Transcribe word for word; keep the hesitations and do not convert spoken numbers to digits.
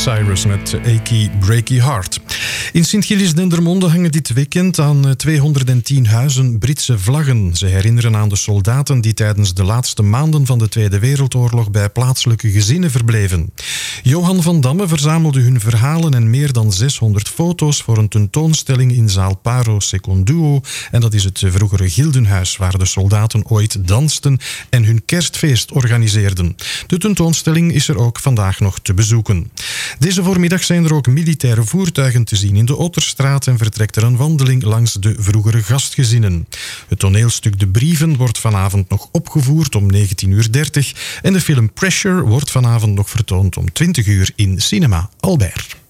Cyrus met Achy Breaky Heart. In Sint-Gilles-Dendermonde hangen dit weekend aan tweehonderdtien huizen Britse vlaggen. Ze herinneren aan de soldaten die tijdens de laatste maanden van de Tweede Wereldoorlog bij plaatselijke gezinnen verbleven. Johan van Damme verzamelde hun verhalen en meer dan zeshonderd foto's voor een tentoonstelling in zaal Paro Seconduo. En dat is het vroegere gildenhuis waar de soldaten ooit dansten en hun kerstfeest organiseerden. De tentoonstelling is er ook vandaag nog te bezoeken. Deze voormiddag zijn er ook militaire voertuigen te zien in de Otterstraat en vertrekt er een wandeling langs de vroegere gastgezinnen. Het toneelstuk De Brieven wordt vanavond nog opgevoerd om negentien uur dertig en de film Pressure wordt vanavond nog vertoond om twintig uur in Cinema Albert.